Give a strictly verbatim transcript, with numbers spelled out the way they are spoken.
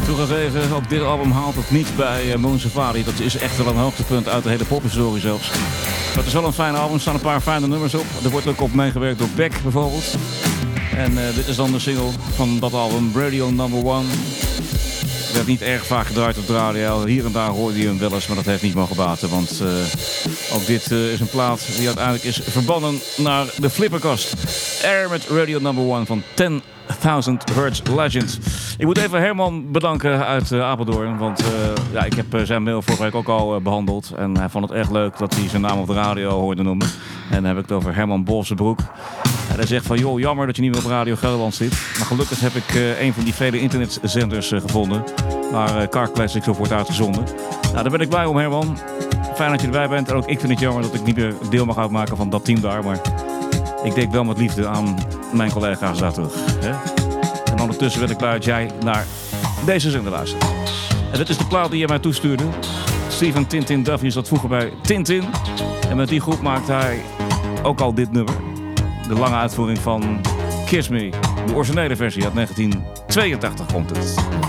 Toegegeven, ook dit album haalt het niet bij uh, Moon Safari. Dat is echt wel een hoogtepunt uit de hele pophistorie zelfs. Maar het is wel een fijn album, er staan een paar fijne nummers op. Er wordt ook op meegewerkt door Beck bijvoorbeeld. En uh, dit is dan de single van dat album, Radio Number One. Werd niet erg vaak gedraaid op de radio. Hier en daar hoorde je hem wel eens, maar dat heeft niet mogen baten. Want uh, ook dit uh, is een plaat die uiteindelijk is verbannen naar de flipperkast. Air met Radio Number One van ten thousand Hertz Legend. Ik moet even Herman bedanken uit uh, Apeldoorn. Want uh, ja, ik heb uh, zijn mail vorige week ook al uh, behandeld. En hij vond het echt leuk dat hij zijn naam op de radio hoorde noemen. En dan heb ik het over Herman Bolsebroek. En hij zegt van, joh, jammer dat je niet meer op Radio Gelderland zit. Maar gelukkig heb ik uh, een van die vele internetzenders uh, gevonden. Waar uh, Car Classics op wordt uitgezonden. Nou, daar ben ik blij om, Herman. Fijn dat je erbij bent. En ook ik vind het jammer dat ik niet meer deel mag uitmaken van dat team daar. Maar ik denk wel met liefde aan mijn collega's daar terug. Hè? En ondertussen ben ik blij dat jij naar deze zender luistert. En dit is de plaat die je mij toestuurde. Stephen Tintin Duffy zat vroeger bij Tintin. En met die groep maakt hij ook al dit nummer. De lange uitvoering van Kiss Me. De originele versie uit negentien tweeëntachtig komt het.